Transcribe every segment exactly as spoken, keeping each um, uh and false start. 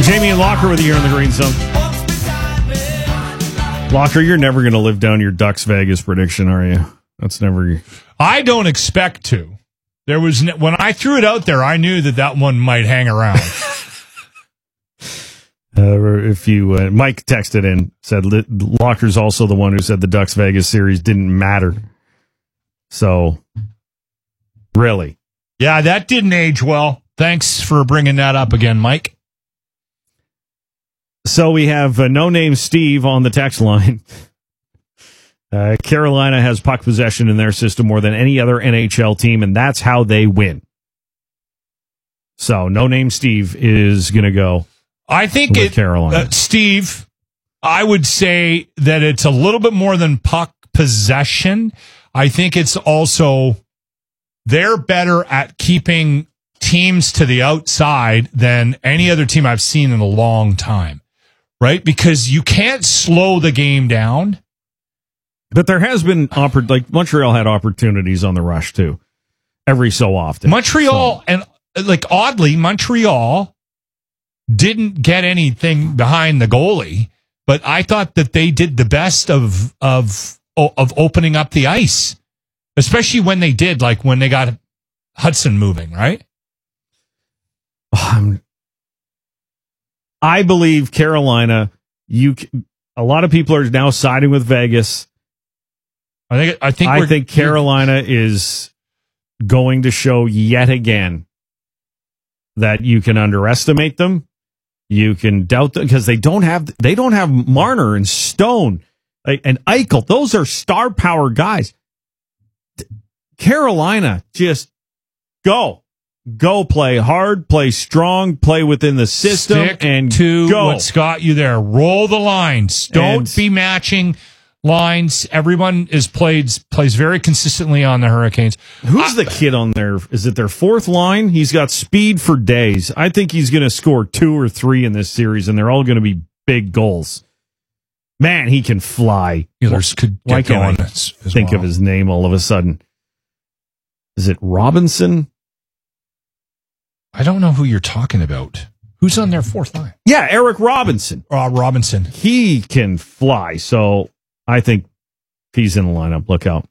Jamie and Locker with you here in the Green Zone. Locker, you're never going to live down your Ducks Vegas prediction, are you? That's never. I don't expect to. There was ne- when I threw it out there, I knew that that one might hang around. uh, if you, uh, Mike texted in, said Locker's also the one who said the Ducks Vegas series didn't matter. So, really, yeah, that didn't age well. Thanks for bringing that up again, Mike. So we have uh, No Name Steve on the text line. Uh, Carolina has puck possession in their system more than any other N H L team, and that's how they win. So No Name Steve is going to go. I think with it, Carolina. Uh, Steve, I would say that it's a little bit more than puck possession. I think it's also they're better at keeping teams to the outside than any other team I've seen in a long time. Right? Because you can't slow the game down. But there has been, oppor- like, Montreal had opportunities on the rush, too, every so often. Montreal, so. and, like, oddly, Montreal didn't get anything behind the goalie, but I thought that they did the best of, of, of opening up the ice, especially when they did, like, when they got Hudson moving, right? Um, I believe Carolina, you, a lot of people are now siding with Vegas. I think, I think, I think Carolina is going to show yet again that you can underestimate them. You can doubt them because they don't have, they don't have Marner and Stone and Eichel. Those are star power guys. Carolina, just go. Go play hard, play strong, play within the system, Stick and to go. What's got you there. Roll the lines. Don't And, be matching lines. Everyone is played plays very consistently on the Hurricanes. Who's I, the kid on there? Is it their fourth line? He's got speed for days. I think he's going to score two or three in this series, and they're all going to be big goals. Man, he can fly. Steelers could get Why can't going I as, as think well. of his name all of a sudden? Is it Robinson? I don't know who you're talking about. Who's on their fourth line? Yeah, Eric Robinson. Uh, Robinson. He can fly, so I think he's in the lineup. Look out.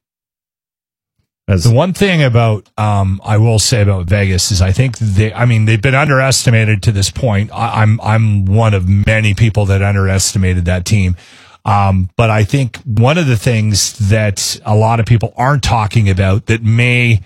As The one thing about, um, I will say about Vegas is I think they, I mean, they've been underestimated to this point. I, I'm, I'm one of many people that underestimated that team. Um, but I think one of the things that a lot of people aren't talking about that may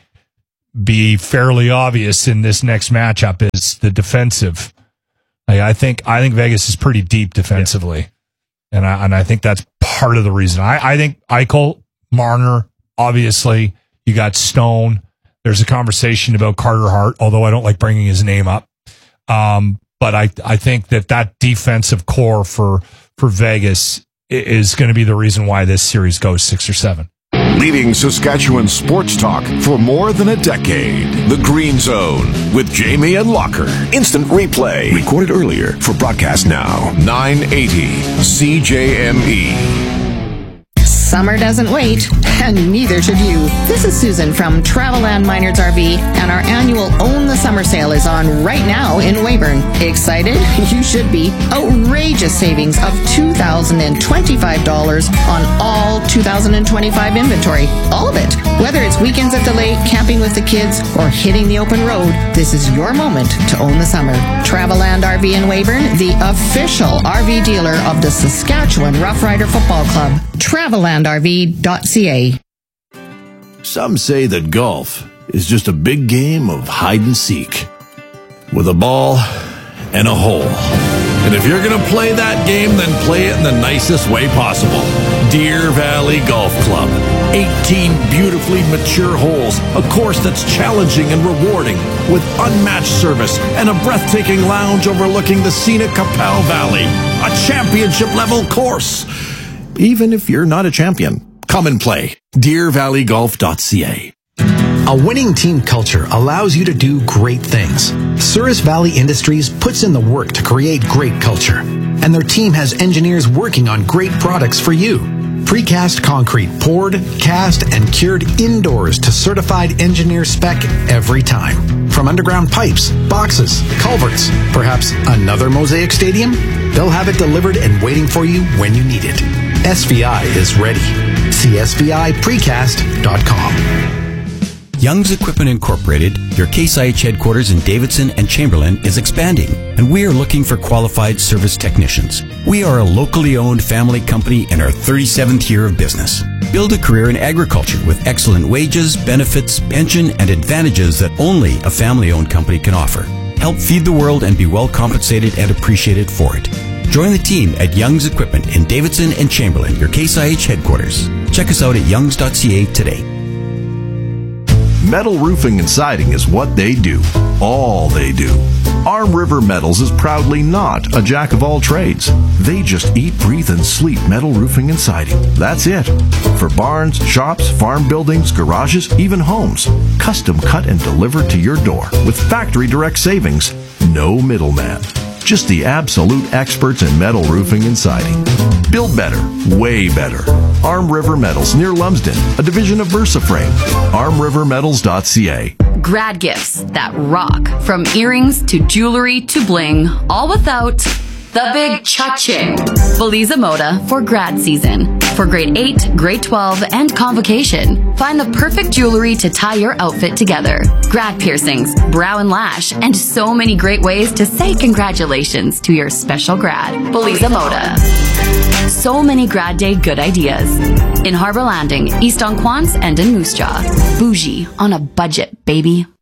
be fairly obvious in this next matchup is the defensive. Like, I think, I think Vegas is pretty deep defensively. Yeah. And I, and I think that's part of the reason. I, I think Eichel, Marner, obviously. You got Stone. There's a conversation about Carter Hart, although I don't like bringing his name up. Um, but I, I think that that defensive core for, for Vegas is going to be the reason why this series goes six or seven. Leading Saskatchewan sports talk for more than a decade. The Green Zone with Jamie and Locker. Instant replay. Recorded earlier for broadcast now. nine eighty C J M E. Summer doesn't wait, and neither should you. This is Susan from Traveland Minards R V, and our annual Own the Summer sale is on right now in Weyburn. Excited? You should be. Outrageous savings of two thousand twenty-five dollars on all two thousand twenty-five inventory. All of it. Whether it's weekends at the lake, camping with the kids, or hitting the open road, this is your moment to own the summer. Traveland R V in Weyburn, the official R V dealer of the Saskatchewan Roughrider Football Club. Traveland R V dot C A. Some say that golf is just a big game of hide and seek with a ball and a hole. And if you're going to play that game, then play it in the nicest way possible. Deer Valley Golf Club. eighteen beautifully mature holes, a course that's challenging and rewarding with unmatched service and a breathtaking lounge overlooking the scenic Capel Valley. A championship-level course. Even if you're not a champion, come and play. Deer Valley Golf dot C A. A winning team culture allows you to do great things. Souris Valley Industries puts in the work to create great culture, and their team has engineers working on great products for you. Precast concrete poured, cast, and cured indoors to certified engineer spec every time. From from underground pipes, boxes, culverts, perhaps another Mosaic Stadium? They'll have it delivered and waiting for you when you need it. S V I is ready. See S V I precast dot com. Young's Equipment Incorporated, your Case I H headquarters in Davidson and Chamberlain, is expanding, and we are looking for qualified service technicians. We are a locally owned family company in our thirty-seventh year of business. Build a career in agriculture with excellent wages, benefits, pension, and advantages that only a family-owned company can offer. Help feed the world and be well compensated and appreciated for it. Join the team at Young's Equipment in Davidson and Chamberlain, your Case I H headquarters. Check us out at youngs dot c a today. Metal roofing and siding is what they do. All they do. Arm River Metals is proudly not a jack of all trades. They just eat, breathe, and sleep metal roofing and siding. That's it. For barns, shops, farm buildings, garages, even homes. Custom cut and delivered to your door with factory direct savings. No middleman. Just the absolute experts in metal roofing and siding. Build better, way better. Arm River Metals near Lumsden, a division of VersaFrame. arm river metals dot c a. Grad gifts that rock. From earrings to jewelry to bling, all without the big cha-ching. Beliza Moda for grad season. For grade eight, grade twelve, and convocation. Find the perfect jewelry to tie your outfit together. Grad piercings, brow and lash, and so many great ways to say congratulations to your special grad. Beliza Moda. So many grad day good ideas. In Harbor Landing, East on Quants, and in Moose Jaw. Bougie on a budget, baby.